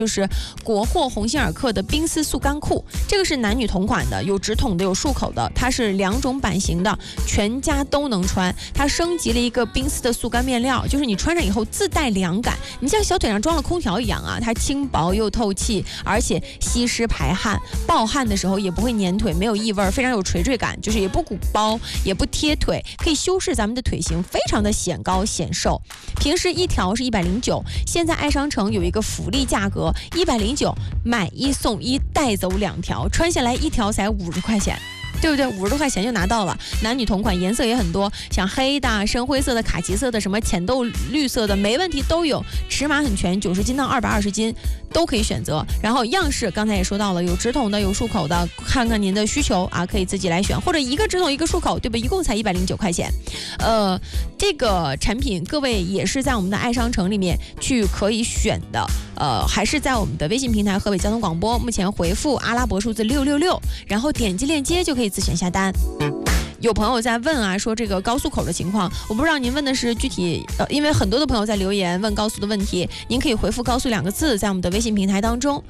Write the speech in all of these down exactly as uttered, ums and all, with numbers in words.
就是国货鸿星尔克的冰丝速干裤，这个是男女同款的，有直筒的，有束口的，它是两种版型的，全家都能穿。它升级了一个冰丝的速干面料，就是你穿上以后自带凉感，你像小腿上装了空调一样啊，它轻薄又透气，而且吸湿排汗，暴汗的时候也不会粘腿，没有异味，非常有垂坠感，就是也不鼓包，也不贴腿，可以修饰咱们的腿型，非常的显高显瘦。平时一条是一百零九，现在爱商城有一个福利价格。一百零九买一送一，带走两条，穿下来一条才五十块钱，对不对？五十多块钱就拿到了，男女同款，颜色也很多，像黑的、深灰色的、卡其色的、什么浅豆绿色的，没问题都有，尺码很全，九十斤到二百二十斤都可以选择。然后样式刚才也说到了，有直筒的，有束口的，看看您的需求啊，可以自己来选，或者一个直筒一个束口，对吧？一共才一百零九块钱。呃，这个产品各位也是在我们的爱商城里面去可以选的。呃，还是在我们的微信平台河北交通广播，目前回复阿拉伯数字六六六，然后点击链接就可以自选下单。有朋友在问啊，说这个高速口的情况，我不知道您问的是具体，呃，因为很多的朋友在留言问高速的问题，您可以回复高速两个字，在我们的微信平台当中。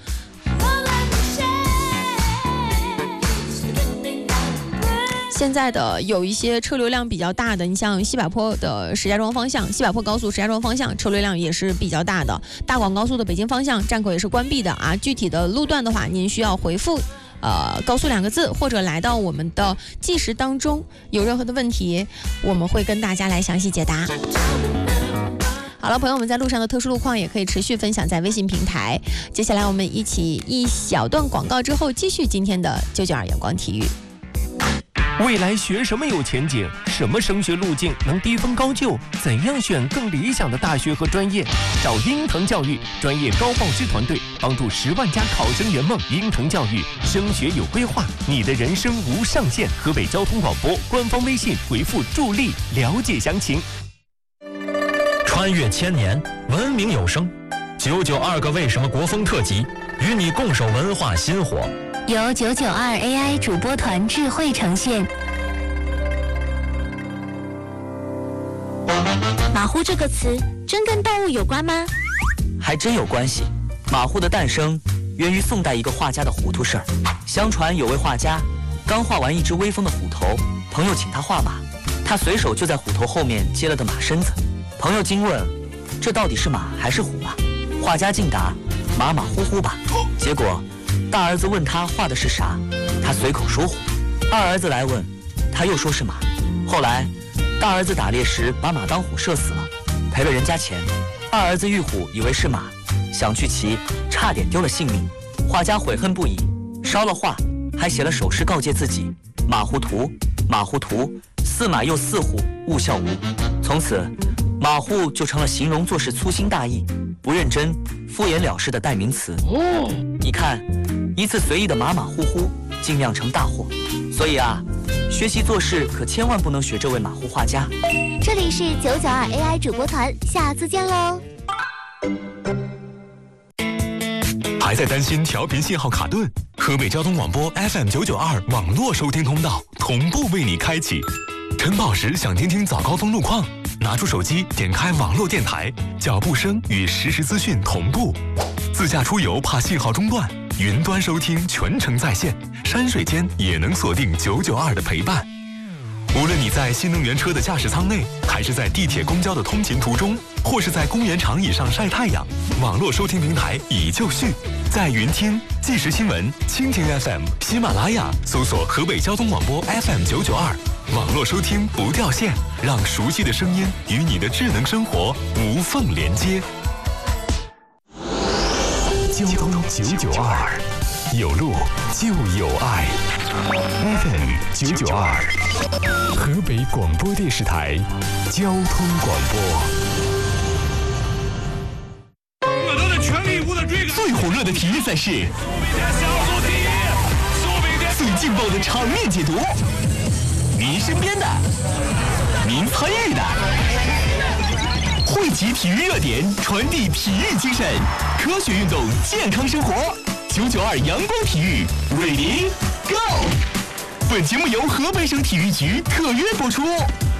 现在的有一些车流量比较大的，你像西柏坡的石家庄方向，西柏坡高速石家庄方向车流量也是比较大的。大广高速的北京方向站口也是关闭的啊。具体的路段的话，您需要回复呃高速两个字，或者来到我们的计时当中，有任何的问题，我们会跟大家来详细解答。好了，朋友们，在路上的特殊路况也可以持续分享在微信平台。接下来我们一起一小段广告之后，继续今天的九九二阳光体育。 未来学什么有前景？什么升学路径能低分高就？怎样选更理想的大学和专业？找鹰腾教育专业高报师团队，帮助十万家考生圆梦。鹰腾教育升学有规划，你的人生无上限。河北交通广播官方微信回复助力了解详情。 穿越千年，文明有声，九九二个为什么国风特辑，与你共守文化新火。 由九九二 A I 主播团智慧呈现。马虎这个词真跟动物有关吗？ 还真有关系。马虎的诞生源于宋代一个画家的糊涂事儿。相传有位画家刚画完一只威风的虎头，朋友请他画马，他随手就在虎头后面接了个马身子。朋友惊问，这到底是马还是虎啊？画家竟答，马马虎虎吧。结果大儿子问他画的是啥，他随口说虎。二儿子来问，他又说是马。后来大儿子打猎时把马当虎射死了，赔了人家钱。二儿子遇虎以为是马，想去骑，差点丢了性命。画家悔恨不已，烧了画，还写了首诗告诫自己：马糊涂，马糊涂，似马又似虎，勿效无。从此马虎就成了形容做事粗心大意、不认真、敷衍了事的代名词。哦，你看，一次随意的马马虎虎，竟酿成大祸。所以啊，学习做事可千万不能学这位马虎画家。 这里是九九二 A I 主播团，下次见喽。 还在担心调频信号卡顿？河北交通广播 F M 九九二网络收听通道同步为你开启。晨跑时想听听早高峰路况，拿出手机点开网络电台，脚步声与实时资讯同步。自驾出游怕信号中断，云端收听全程在线，山水间也能锁定九九二的陪伴。无论你在新能源车的驾驶舱内，还是在地铁公交的通勤途中，或是在公园长椅上晒太阳，网络收听平台已就绪，在云听、即时新闻、蜻蜓 F M、喜马拉雅搜索河北交通广播 F M 九九二，网络收听不掉线，让熟悉的声音与你的智能生活无缝连接。交通九九二，有路就有爱。F M 九九二，河北广播电视台交通广播。 我都在全力以赴的追赶最火热的体育赛事，最劲爆的场面解读，您身边的，您参与的，汇集体育热点，传递体育精神，科学运动，健康生活。九九二阳光体育 ，Ready Go！ 本节目由河北省体育局特约播出。